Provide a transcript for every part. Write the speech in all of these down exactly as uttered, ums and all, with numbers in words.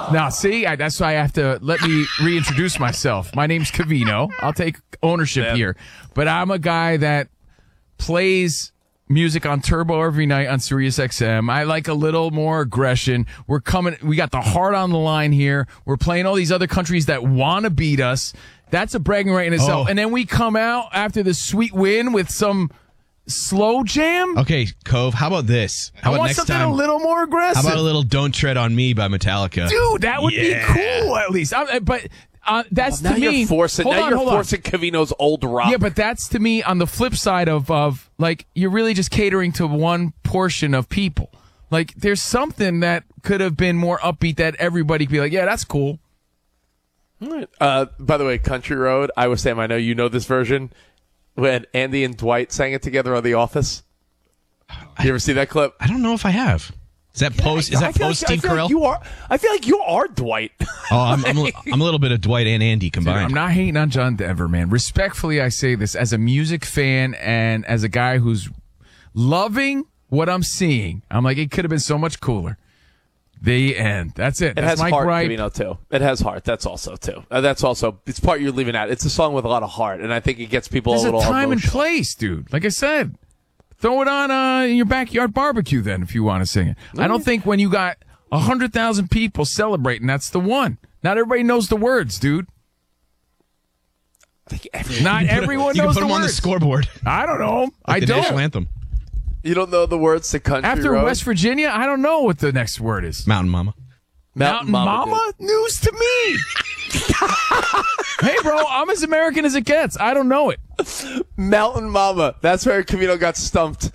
Now, see, I, that's why I have to let me reintroduce myself. My name's Covino. I'll take ownership Man. here. But I'm a guy that plays music on Turbo every night on Sirius X M. I like a little more aggression. We're coming. We got the heart on the line here. We're playing all these other countries that want to beat us. That's a bragging right in itself. Oh. And then we come out after the sweet win with some slow jam. Okay, Cove, how about this? How I about want next something time? a little more aggressive. How about a little "Don't Tread on Me" by Metallica? Dude, that would Yeah. be cool at least. I, but uh, that's Now to me. you're forcing. hold Now on, you're hold on. forcing Covino's old rock. Yeah, but that's to me on the flip side of of like you're really just catering to one portion of people. Like there's something that could have been more upbeat that everybody could be like, yeah, that's cool. Uh, by the way, Country Road, I was Sam, I know you know this version, when Andy and Dwight sang it together on The Office. You ever see that clip? I don't know if I have. Is that post? Is I that feel post like, I Steve feel like Carell? you are. I feel like you are Dwight. Oh, I'm, I'm, a- I'm a little bit of Dwight and Andy Dude, combined. I'm not hating on John Denver, man. Respectfully, I say this as a music fan and as a guy who's loving what I'm seeing. I'm like, it could have been so much cooler. The end. That's it. It That's has my heart, gripe. Covino, too. It has heart. That's also, too. Uh, that's also, it's part you're leaving out. It's a song with a lot of heart, and I think it gets people There's a a little time and emotional. place, dude. Like I said, throw it on uh, in your backyard barbecue then if you want to sing it. I don't think when you got one hundred thousand people celebrating, that's the one. Not everybody knows the words, dude. I think everyone, Not You can put- everyone you knows can put the them on the words. scoreboard. I don't know. I Like the don't. national anthem. you don't know the words to Country After Road? West Virginia, I don't know what the next word is. Mountain Mama. Mountain Mama? News to me. Hey, bro, I'm as American as it gets. I don't know it. Mountain Mama. That's where Covino got stumped.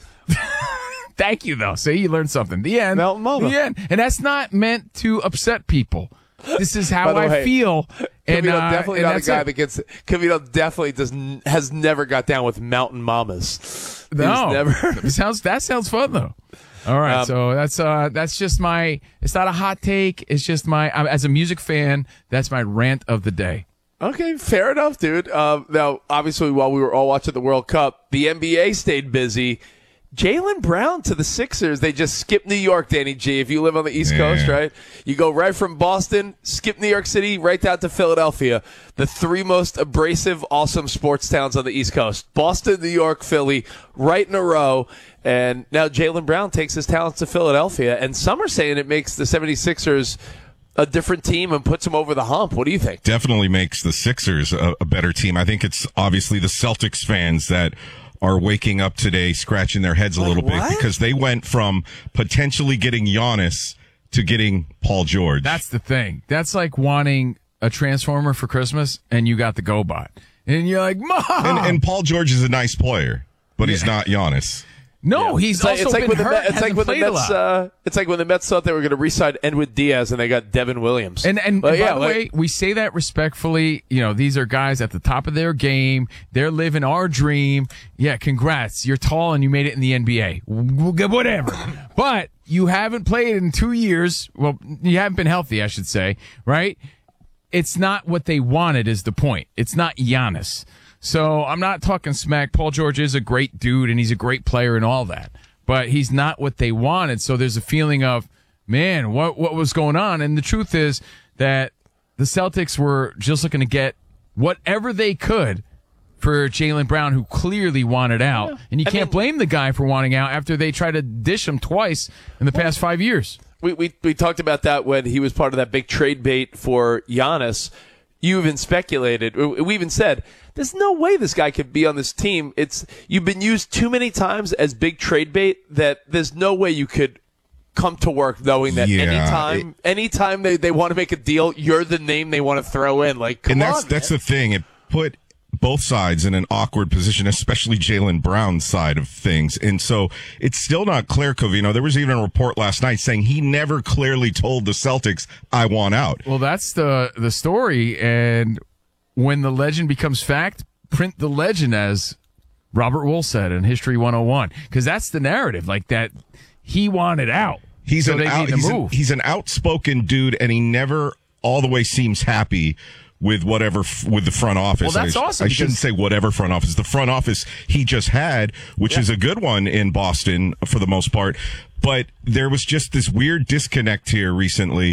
Thank you, though. See, you learned something. The end. Mountain Mama. The end. And that's not meant to upset people. This is how By the I way, feel. And, Covino uh, definitely and not a that's guy it. that gets. Covino definitely does n- has never got down with Mountain Mamas. He's No, never. It sounds that sounds fun though. All right, Um, so that's uh that's just my. It's not a hot take. It's just my I, as a music fan. That's my rant of the day. Okay, fair enough, dude. Um, now, obviously, while we were all watching the World Cup, the N B A stayed busy. Jaylen Brown to the Sixers. They just skipped New York, Danny G. If you live on the East Yeah. Coast, right? You go right from Boston, skip New York City, right down to Philadelphia. The three most abrasive, awesome sports towns on the East Coast. Boston, New York, Philly, right in a row. And now Jaylen Brown takes his talents to Philadelphia. And some are saying it makes the 76ers a different team and puts them over the hump. What do you think? Definitely makes the Sixers a, a better team. I think it's obviously the Celtics fans that are waking up today scratching their heads a little what? bit because they went from potentially getting Giannis to getting Paul George. That's the thing. That's like wanting a transformer for Christmas and you got the GoBot, and you're like, Mom. and, and Paul George is a nice player, but he's not Giannis. No, he's It's like, also it's like been when the hurt. Met, it's hasn't like when the played a Mets. lot. Uh, it's like when the Mets thought they were going to re-sign Edwin Diaz, and they got Devin Williams. And and, Well, and yeah, by the like- way, we say that respectfully. You know, these are guys at the top of their game. They're living our dream. Yeah, congrats. You're tall and you made it in the N B A. W- Whatever. But you haven't played in two years. Well, you haven't been healthy, I should say, right? It's not what they wanted is the point. It's not Giannis. So I'm not talking smack. Paul George is a great dude and he's a great player and all that. But he's not what they wanted. So there's a feeling of, man, what what was going on? And the truth is that the Celtics were just looking to get whatever they could for Jaylen Brown, who clearly wanted out. And you I can't mean- blame the guy for wanting out after they tried to dish him twice in the past five years. We, we we talked about that when he was part of that big trade bait for Giannis. You even speculated. We even said there's no way this guy could be on this team. It's you've been used too many times as big trade bait that there's no way you could come to work knowing that Yeah, anytime anytime they, they want to make a deal, you're the name they want to throw in. Like, come and that's on, that's man. the thing. It put both sides in an awkward position, especially Jaylen Brown's side of things. And so it's still not clear, Covino. There was even a report last night saying he never clearly told the Celtics, I want out. Well, that's the the story. And when the legend becomes fact, print the legend, as Robert Wool said in History one oh one, because that's the narrative. Like that, he wanted out. He's so an they out, need to he's, an, move. he's an outspoken dude, and he never all the way seems happy with whatever f- with the front office. Well, that's I, awesome I shouldn't because- say whatever front office. The front office he just had, which is a good one in Boston for the most part, but there was just this weird disconnect here recently.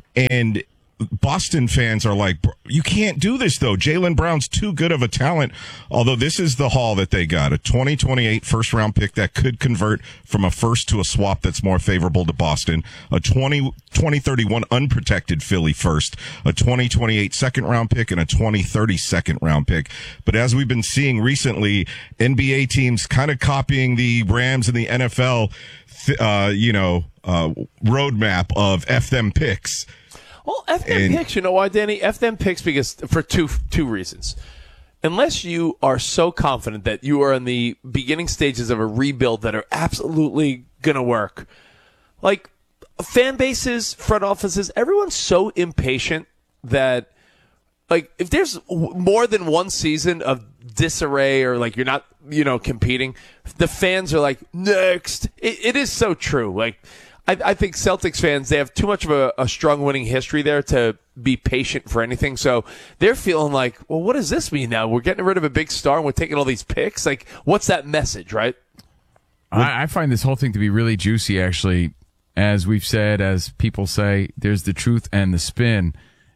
And Boston fans are like, you can't do this, though. Jaylen Brown's too good of a talent. Although this is the haul that they got, a twenty twenty-eight first round pick that could convert from a first to a swap that's more favorable to Boston, a twenty thirty-one unprotected Philly first, a twenty twenty-eight second round pick, and a twenty thirty second round pick. But as we've been seeing recently, N B A teams kind of copying the Rams and the N F L, uh, you know, uh, roadmap of F them picks. Well, F them And- picks, you know why, Danny? F them picks because for two two reasons. Unless you are so confident that you are in the beginning stages of a rebuild that are absolutely going to work. Like, fan bases, front offices, everyone's so impatient that, like, if there's w- more than one season of disarray or, like, you're not, you know, competing, the fans are like, next. It, it is so true. Like, I, I think Celtics fans, they have too much of a, a strong winning history there to be patient for anything. So they're feeling like, well, what does this mean now? We're getting rid of a big star and we're taking all these picks. Like, what's that message, right? I, I find this whole thing to be really juicy, actually. As we've said, as people say, there's the truth and the spin.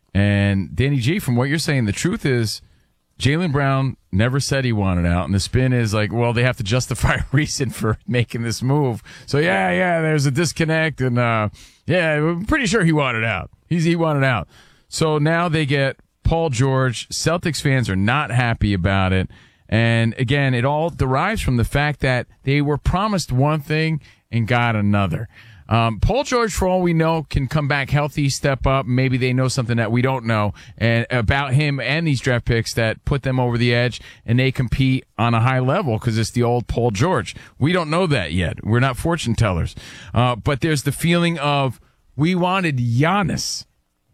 And Danny G, from what you're saying, the truth is Jaylen Brown never said he wanted out. And the spin is like, well, they have to justify a reason for making this move. So, yeah, yeah, there's a disconnect. And, uh, yeah, I'm pretty sure he wanted out. He's, he wanted out. So now they get Paul George. Celtics fans are not happy about it. And, again, it all derives from the fact that they were promised one thing and got another. Um, Paul George, for all we know, can come back healthy, step up. Maybe they know something that we don't know and about him and these draft picks that put them over the edge, and they compete on a high level because it's the old Paul George. We don't know that yet. We're not fortune tellers. Uh, but there's the feeling of we wanted Giannis,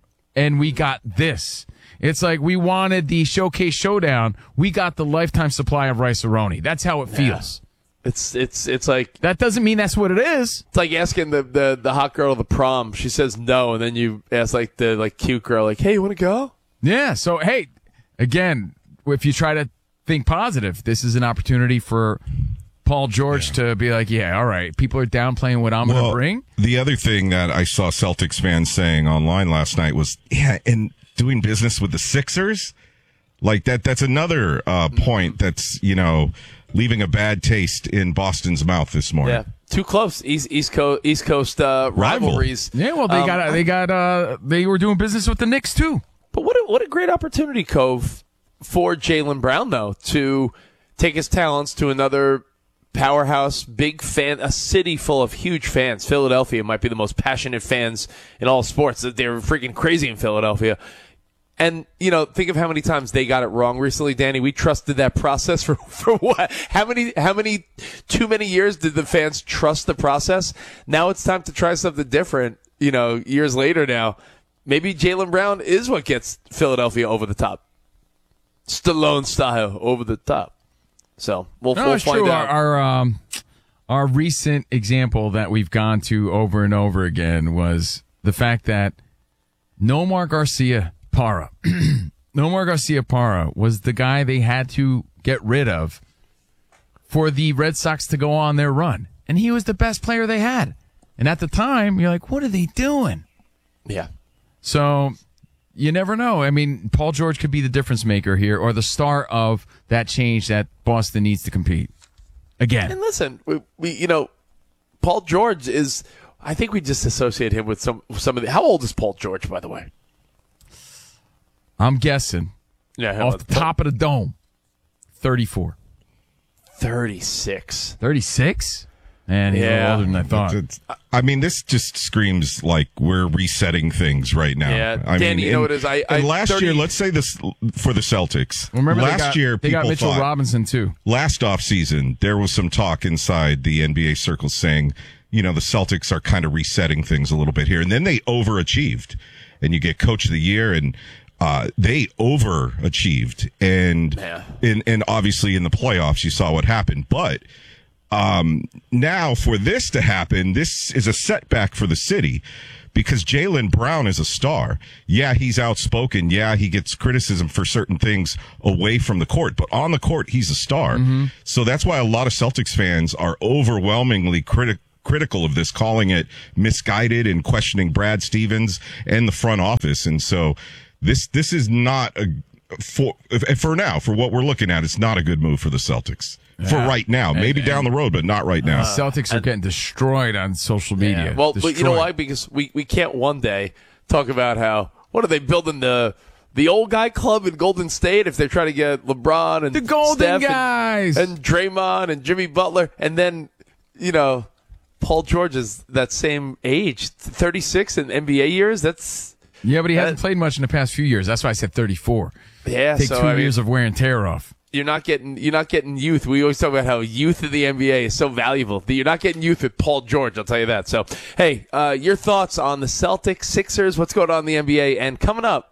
and we got this. It's like we wanted the Showcase Showdown. We got the lifetime supply of Rice-A-Roni. That's how it feels. Yeah. It's it's it's like That doesn't mean that's what it is. it's like asking the, the, the hot girl to the prom. She says no, and then you ask like the like cute girl, like, hey, you want to go? Yeah. So, hey, again, if you try to think positive, this is an opportunity for Paul George to be like, yeah, all right, people are downplaying what I'm going to bring. The other thing that I saw Celtics fans saying online last night was, yeah, and doing business with the Sixers, like that. That's another uh, point that's, you know, leaving a bad taste in Boston's mouth this morning. Yeah, too close. East East Coast East Coast uh, Rival. rivalries. Yeah, well, they Um, got they got uh they were doing business with the Knicks too. But what a, what a great opportunity, Cove, for Jaylen Brown, though, to take his talents to another powerhouse, big fan, a city full of huge fans. Philadelphia might be the most passionate fans in all sports. They're freaking crazy in Philadelphia. And, you know, think of how many times they got it wrong recently, Danny. We trusted that process for, for what? How many, how many, too many years did the fans trust the process? Now it's time to try something different, you know, years later now. Maybe Jaylen Brown is what gets Philadelphia over the top. Stallone style, over the top. So, we'll, No, we'll it's find true. out. Our, our um our recent example that we've gone to over and over again was the fact that Nomar Garcia Parra, Nomar Garcia Parra was the guy they had to get rid of for the Red Sox to go on their run. And he was the best player they had. And at the time, you're like, what are they doing? Yeah. So you never know. I mean, Paul George could be the difference maker here or the star of that change that Boston needs to compete. Again. And listen, we, we you know, Paul George is, I think we just associate him with some, some of the, how old is Paul George, by the way? I'm guessing Yeah, off the top of the dome, thirty-four. thirty-six. thirty-six? Man, he's a Yeah. little older than I thought. It's- I mean, this just screams like we're resetting things right now. Yeah, I Danny, mean, you know in- what it is? I- in I- last thirty year, let's say this for the Celtics. Well, remember, last they got, year, they got people Mitchell thought, Robinson, too. last offseason, there was some talk inside the N B A circles saying, you know, the Celtics are kind of resetting things a little bit here. And then they overachieved. And you get Coach of the Year, and uh, they overachieved. And, Yeah. and, and obviously in the playoffs, you saw what happened. But um, now for this to happen, this is a setback for the city. Because Jaylen Brown is a star. Yeah, he's outspoken. Yeah, he gets criticism for certain things away from the court. But on the court, he's a star. Mm-hmm. So that's why a lot of Celtics fans are overwhelmingly criti- critical of this, calling it misguided and questioning Brad Stevens and the front office. And so this this is not a for for now for what we're looking at. It's not a good move for the Celtics for Yeah. right now. Maybe And- down the road, but not right now. Celtics are getting destroyed on social media. Yeah. Well, but you know Destroyed. why? Because we, we can't one day talk about how, what are they building the the old guy club in Golden State if they're trying to get LeBron and The Golden Steph guys. and, and Draymond and Jimmy Butler, and then, you know, Paul George is that same age, thirty-six in N B A years. That's, Yeah, but he hasn't That- played much in the past few years. That's why I said thirty-four. yeah, Take so two I mean, years of wear and tear off. you're not getting you're not getting youth. We always talk about how youth in the N B A is so valuable. You're not getting youth with Paul George, I'll tell you that. So, hey, uh, your thoughts on the Celtics, Sixers, what's going on in the N B A? And coming up,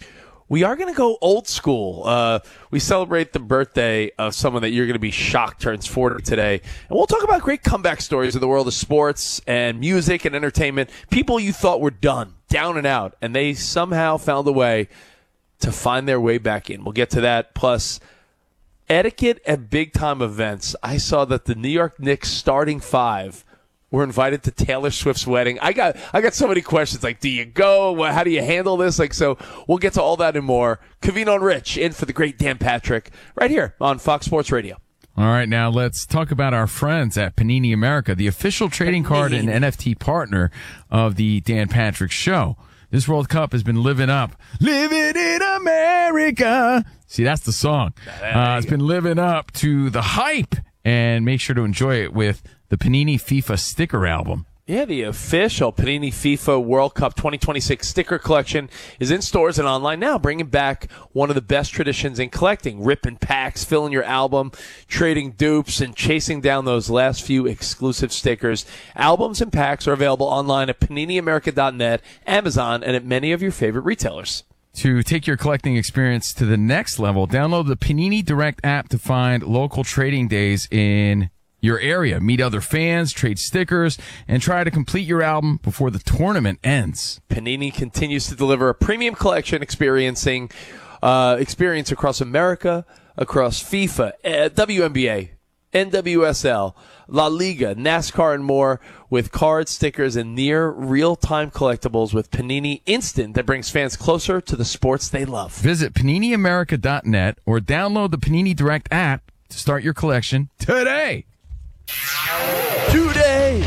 we are going to go old school. Uh, we celebrate the birthday of someone that you're going to be shocked turns forty today. And we'll talk about great comeback stories in the world of sports and music and entertainment. People you thought were done, down and out, and they somehow found a way to find their way back in. We'll get to that. Plus, etiquette at big-time events. I saw that the New York Knicks starting five were invited to Taylor Swift's wedding. I got I got so many questions. Like, do you go? What- How do you handle this? Like, so we'll get to all that and more. Covino and Rich in for the great Dan Patrick right here on Fox Sports Radio. All right, now let's talk about our friends at Panini America, the official trading card and N F T partner of the Dan Patrick Show. This World Cup has been living up. Living in America. See, that's the song. Uh, it's been living up to the hype. And make sure to enjoy it with the Panini FIFA sticker album. Yeah, the official Panini FIFA World Cup twenty twenty-six sticker collection is in stores and online now, bringing back one of the best traditions in collecting. Ripping packs, filling your album, trading dupes, and chasing down those last few exclusive stickers. Albums and packs are available online at panini america dot net, Amazon, and at many of your favorite retailers. To take your collecting experience to the next level, download the Panini Direct app to find local trading days in your area. Meet other fans, trade stickers, and try to complete your album before the tournament ends. Panini continues to deliver a premium collection experiencing uh, experience across America, across FIFA, uh, W N B A, N W S L, La Liga, NASCAR, and more, with cards, stickers, and near real-time collectibles with Panini Instant that brings fans closer to the sports they love. Visit panini america dot net or download the Panini Direct app to start your collection today. Today!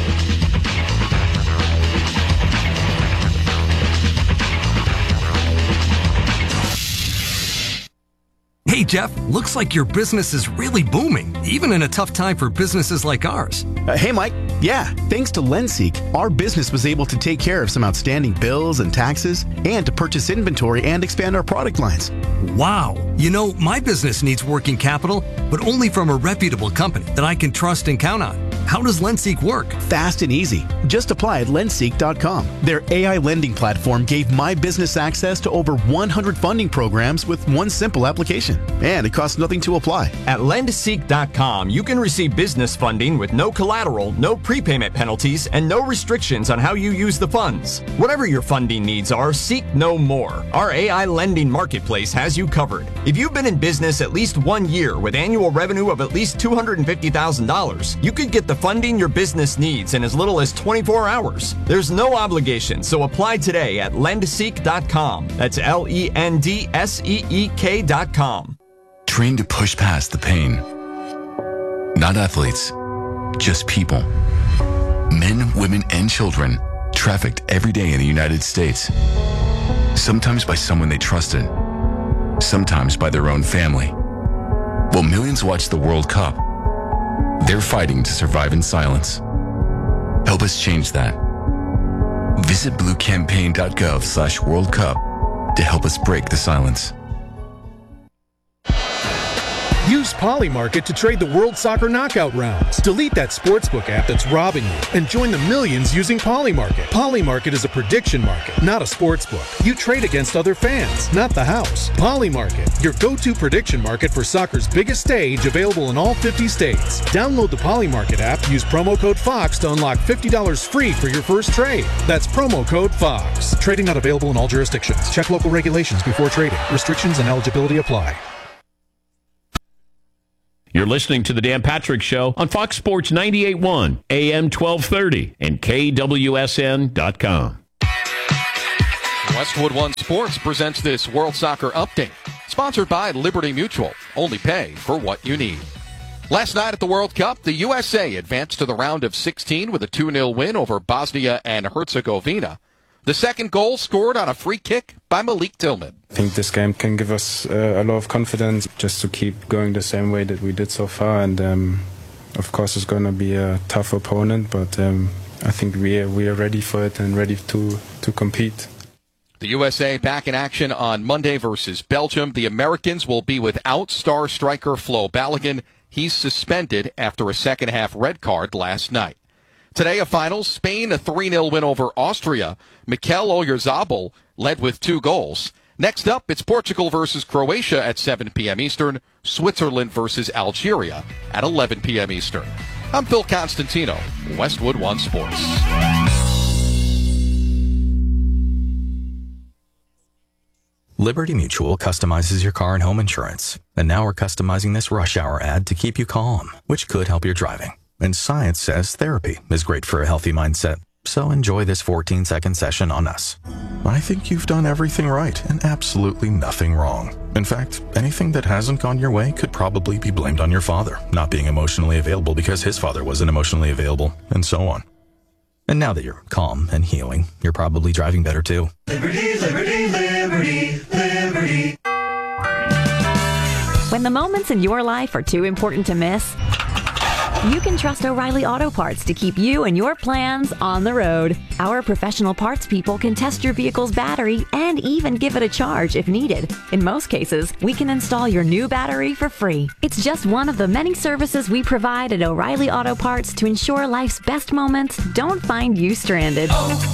Hey, Jeff, looks like your business is really booming, even in a tough time for businesses like ours. Uh, hey, Mike. Yeah, thanks to LendSeek, our business was able to take care of some outstanding bills and taxes and to purchase inventory and expand our product lines. Wow. You know, my business needs working capital, but only from a reputable company that I can trust and count on. How does LendSeek work? Fast and easy. Just apply at lendseek dot com. Their A I lending platform gave my business access to over one hundred funding programs with one simple application. And it costs nothing to apply. At lendseek dot com, you can receive business funding with no collateral, no prepayment penalties, and no restrictions on how you use the funds. Whatever your funding needs are, seek no more. Our A I lending marketplace has you covered. If you've been in business at least one year with annual revenue of at least two hundred fifty thousand dollars, you could get the funding your business needs in as little as twenty-four hours. There's no obligation, so apply today at lendseek dot com. That's L E N D S E E K dot com. Trained to push past the pain. Not athletes, just people. Men, women, and children trafficked every day in the United States. Sometimes by someone they trusted, sometimes by their own family. While millions watch the World Cup, they're fighting to survive in silence. Help us change that. Visit blue campaign dot gov slash World Cup to help us break the silence. Use Polymarket to trade the World Soccer Knockout rounds. Delete that sportsbook app that's robbing you and join the millions using Polymarket. Polymarket is a prediction market, not a sportsbook. You trade against other fans, not the house. Polymarket, your go-to prediction market for soccer's biggest stage, available in all fifty states. Download the Polymarket app, use promo code FOX to unlock fifty dollars free for your first trade. That's promo code FOX. Trading not available in all jurisdictions. Check local regulations before trading. Restrictions and eligibility apply. You're listening to The Dan Patrick Show on Fox Sports ninety-eight point one, A M twelve thirty, and K W S N dot com. Westwood One Sports presents this World Soccer Update, sponsored by Liberty Mutual. Only pay for what you need. Last night at the World Cup, the U S A advanced to the round of sixteen with a two nil win over Bosnia and Herzegovina. The second goal scored on a free kick by Malik Tillman. I think this game can give us uh, a lot of confidence just to keep going the same way that we did so far. And um, of course, it's going to be a tough opponent, but um, I think we are, we are ready for it and ready to, to compete. The U S A back in action on Monday versus Belgium. The Americans will be without star striker Flo Balogun. He's suspended after a second-half red card last night. Today, a final. Spain, a three nil win over Austria. Mikel Oyarzabal led with two goals. Next up, it's Portugal versus Croatia at seven p.m. Eastern. Switzerland versus Algeria at eleven p.m. Eastern. I'm Phil Constantino, Westwood One Sports. Liberty Mutual customizes your car and home insurance. And now we're customizing this rush hour ad to keep you calm, which could help your driving. And science says therapy is great for a healthy mindset. So enjoy this fourteen-second session on us. I think you've done everything right and absolutely nothing wrong. In fact, anything that hasn't gone your way could probably be blamed on your father, not being emotionally available because his father wasn't emotionally available, and so on. And now that you're calm and healing, you're probably driving better too. Liberty, liberty, liberty, liberty. When the moments in your life are too important to miss, you can trust O'Reilly Auto Parts to keep you and your plans on the road. Our professional parts people can test your vehicle's battery and even give it a charge if needed. In most cases, we can install your new battery for free. It's just one of the many services we provide at O'Reilly Auto Parts to ensure life's best moments don't find you stranded. Oh,